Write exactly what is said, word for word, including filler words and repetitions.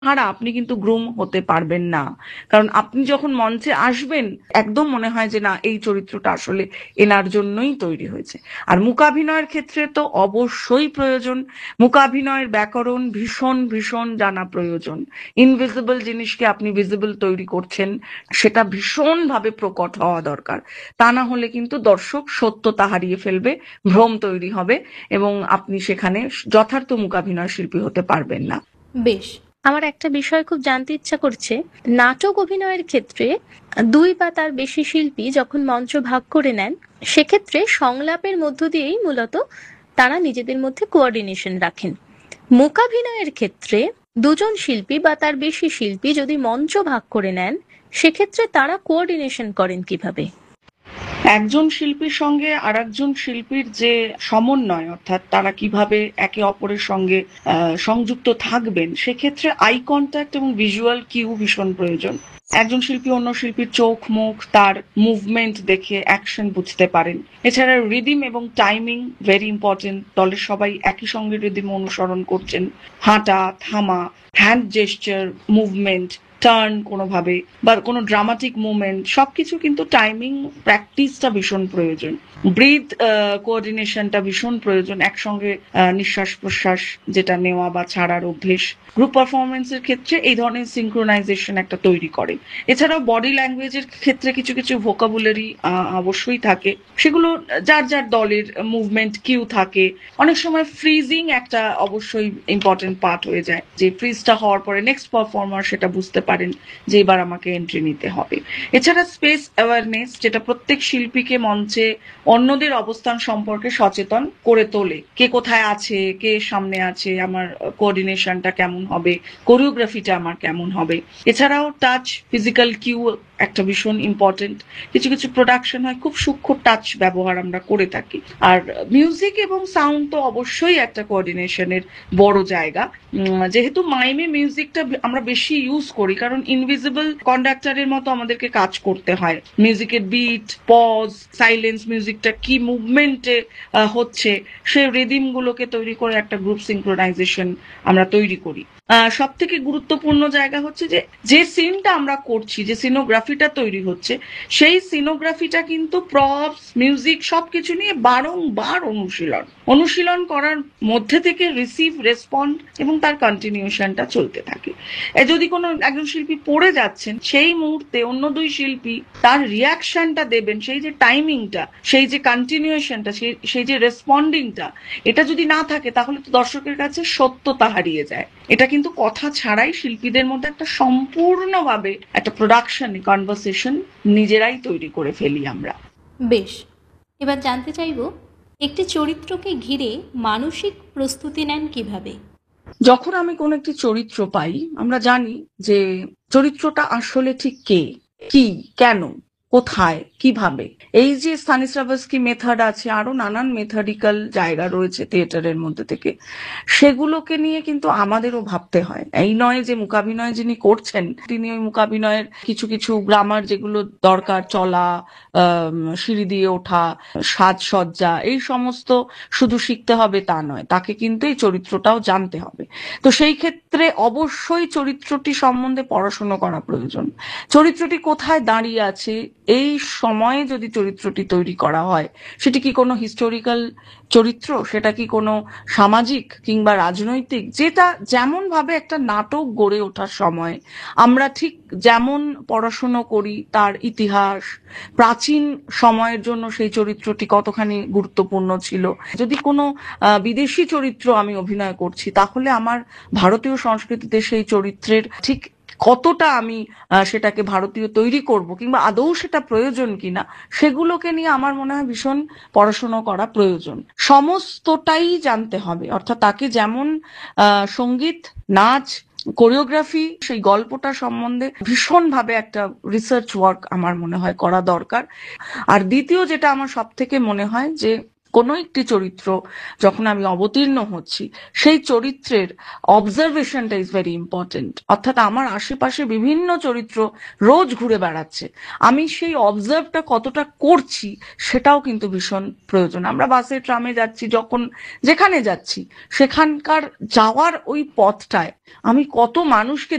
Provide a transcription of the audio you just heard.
ছাড়া আপনি কিন্তু গ্রুম হতে পারবেন না। কারণ আপনি যখন মঞ্চে আসবেন একদম মনে হয় যে না, এই চরিত্রটা আসলে এনার জন্যই তৈরি হয়েছে। আর মূকাভিনয়ের ক্ষেত্রে তো অবশ্যই প্রয়োজন, মূকাভিনয়ের ব্যাকরণ ভীষণ ভীষণ জানা প্রয়োজন। ইনভিজিবল জিনিসকে আপনি ভিজিবল তৈরি করছেন, সেটা ভীষণভাবে প্রকট হওয়া দরকার। তা না হলে কিন্তু দর্শক সত্যতা হারিয়ে ফেলবে, ভ্রম তৈরি হবে এবং আপনি সেখানে যথার্থ মূকাভিনয় শিল্পী হতে পারবেন না। বেশ, আমার একটা বিষয় খুব জানতে ইচ্ছা করছে। নাটক অভিনয়ের ক্ষেত্রে দুই বা তার বেশি শিল্পী যখন মঞ্চ ভাগ করে নেন, সেক্ষেত্রে সংলাপের মধ্য দিয়েই মূলত তারা নিজেদের মধ্যে কোঅর্ডিনেশন রাখেন। মূকাভিনয়ের ক্ষেত্রে দুজন শিল্পী বা তার বেশি শিল্পী যদি মঞ্চ ভাগ করে নেন, সেক্ষেত্রে তারা কোঅর্ডিনেশন করেন কিভাবে? একজন শিল্পীর সঙ্গে আর একজন শিল্পীর যে সমন্বয়, অর্থাৎ তারা কিভাবে একে অপরের সঙ্গে আহ, সংযুক্ত থাকবেন, সেক্ষেত্রে আই কন্ট্যাক্ট এবং ভিজুয়াল কিউ ভীষণ প্রয়োজন। একজন শিল্পী অন্য শিল্পীর চোখ মুখ তার মুভমেন্ট দেখে অ্যাকশন বুঝতে পারেন। এছাড়া রিদিম এবং টাইমিং ভেরি ইম্পর্টেন্ট। দলের সবাই একই সঙ্গে রিদিম অনুসরণ করছেন, হাঁটা থামা, হ্যান্ড জেস্টার, মুভমেন্ট, টার্ন কোনোভাবে বা কোনো ড্রামাটিক মুভমেন্ট, সবকিছু কিন্তু টাইমিং প্র্যাকটিসটা ভীষণ প্রয়োজন। ব্রিথ কোঅর্ডিনেশনটা ভীষণ প্রয়োজন, একসঙ্গে আহ, নিঃশ্বাস প্রশ্বাস যেটা নেওয়া বা ছাড়ার অভ্যেস গ্রুপ পারফরমেন্সের ক্ষেত্রে এই ধরনের সিঙ্ক্রোনাইজেশন একটা তৈরি করে। এছাড়াও বডি ল্যাঙ্গুয়েজের ক্ষেত্রে কিছু কিছু ভোকাবুলারি অবশ্যই থাকে, সেগুলো যার যার দলের মুভমেন্ট কিউ থাকে। অনেক সময় ফ্রিজিং একটা অবশ্যই ইম্পর্টেন্ট পার্ট হয়ে যায়, যে ফ্রিজটা হওয়ার পরে নেক্সট পারফর্মার সেটা বুঝতে পারেন যে এবার আমাকে এন্ট্রি নিতে হবে। এছাড়া স্পেস অ্যাওয়ারনেস, যেটা প্রত্যেক শিল্পীকে মঞ্চে অন্যদের অবস্থান সম্পর্কে সচেতন করে তোলে। কে কোথায় আছে, কে সামনে আছে, আমার কোঅর্ডিনেশনটা কেমন হবে, কোরিওগ্রাফিটা আমার কেমন হবে। এছাড়াও টাচ, ফিজিক্যাল কিউ একটা ভীষণ ইম্পর্টেন্ট। কিছু কিছু প্রোডাকশন হয় খুব সূক্ষ্ম টাচ ব্যবহার আমরা করে থাকি। আর মিউজিক এবং সাউন্ড তো অবশ্যই একটা কোঅর্ডিনেশনের বড় জায়গা। যেহেতু মাইমে মিউজিকটা আমরা বেশি ইউজ করি, কারণ ইনভিজিবল কন্ডাক্টরের মতো আমাদেরকে কাজ করতে হয়। মিউজিকের বিট, পজ, সাইলেন্স, মিউজিকটা কি মুভমেন্টে হচ্ছে, সেই রিদিম গুলোকে তৈরি করে একটা গ্রুপ সিঙ্ক্রোনাইজেশন আমরা তৈরি করি। সব থেকে গুরুত্বপূর্ণ জায়গা হচ্ছে যে যে সিনটা আমরা করছি, যে সিনোগ্রাফিটা তৈরি হচ্ছে, সেই সিনোগ্রাফিটা কিন্তু প্রপস, মিউজিক সবকিছু নিয়ে বারংবার অনুশীলন অনুশীলন করার মধ্যে থেকে রিসিভ, রেসপন্ড এবং তার কন্টিনিউশনটা চলতে থাকে। যদি কোনো একজন শিল্পী পড়ে যাচ্ছেন, সেই মুহূর্তে অন্য দুই শিল্পী তার রিয়াকশনটা দেবেন, সেই যে টাইমিংটা, সেই যে কন্টিনিউশনটা, সেই যে রেসপন্ডিংটা, এটা যদি না থাকে তাহলে তো দর্শকের কাছে সত্যতা হারিয়ে যায়। এটা কিন্তু কথা ছাড়াই শিল্পীদের মধ্যে একটা সম্পূর্ণভাবে একটা প্রোডাকশন কনভারসেশন নিজেরাই তৈরি করে ফেলি আমরা। বেশ, এবার জানতে চাইব, একটি চরিত্রকে ঘিরে মানসিক প্রস্তুতি নেন কিভাবে? যখন আমি কোন একটি চরিত্র পাই, আমরা জানি যে চরিত্রটা আসলে ঠিক কে, কি, কেন, কোথায়, কিভাবে। এই যে স্তানিস্লাভস্কি মেথড আছে, আরো নানান মেথডিক্যাল জায়গা রয়েছে থিয়েটারের মধ্যে থেকে, সেগুলোকে নিয়ে কিন্তু আমাদেরও ভাবতে হয়। এই নয় যে মূকাভিনয় যিনি করছেন তিনি ওই মূকাভিনয়ের কিছু কিছু গ্রামার যেগুলো দরকার, চলা, সিঁড়ি দিয়ে ওঠা, সাজসজ্জা, এই সমস্ত শুধু শিখতে হবে তা নয়, তাকে কিন্তু এই চরিত্রটাও জানতে হবে। তো সেই ক্ষেত্রে অবশ্যই চরিত্রটি সম্বন্ধে পড়াশোনা করা প্রয়োজন। চরিত্রটি কোথায় দাঁড়িয়ে আছে, এই সময়ে যদি চরিত্রটি তৈরি করা হয়, সেটি কি কোনো হিস্টোরিক্যাল চরিত্র, সেটা কি কোনো সামাজিক কিংবা রাজনৈতিক, যেটা যেমন ভাবে একটা নাটক গড়ে ওঠার সময় আমরা ঠিক যেমন পড়াশোনা করি তার ইতিহাস, প্রাচীন সময়ের জন্য সেই চরিত্রটি কতখানি গুরুত্বপূর্ণ ছিল। যদি কোনো বিদেশি চরিত্র আমি অভিনয় করছি, তাহলে আমার ভারতীয় সংস্কৃতিতে সেই চরিত্রের ঠিক কতটা আমি সেটাকে ভারতীয় তৈরি করব, কিংবা আদৌ সেটা প্রয়োজন কিনা, সেগুলোকে নিয়ে আমার মনে হয় ভীষণ পড়াশোনা করা প্রয়োজন। সমস্তটাই জানতে হবে, অর্থাৎ তাকে যেমন সঙ্গীত, নাচ, কোরিওগ্রাফি, সেই গল্পটা সম্বন্ধে ভীষণভাবে একটা রিসার্চ ওয়ার্ক আমার মনে হয় করা দরকার। আর দ্বিতীয় যেটা আমার সব থেকে মনে হয় যে কোনো একটি চরিত্র যখন আমি অবতীর্ণ হচ্ছি, সেই চরিত্রের অবজারভেশনটা ইজ ভেরি ইম্পর্টেন্ট। অর্থাৎ আমার আশেপাশে বিভিন্ন চরিত্র রোজ ঘুরে বেড়াচ্ছে, আমি সেই অবজার্ভটা কতটা করছি সেটাও কিন্তু ভীষণ প্রয়োজন। আমরা বাসে ট্রামে যাচ্ছি, যখন যেখানে যাচ্ছি সেখানকার যাওয়ার ওই পথটায় আমি কত মানুষকে